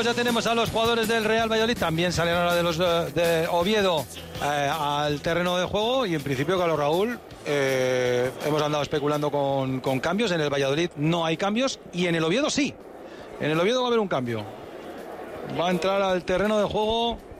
pues ya tenemos a los jugadores del Real Valladolid. También salen ahora de los de Oviedo al terreno de juego. Y en principio, Carlos Raúl, hemos andado especulando con cambios. En el Valladolid no hay cambios. Y en el Oviedo sí. En el Oviedo va a haber un cambio. Va a entrar al terreno de juego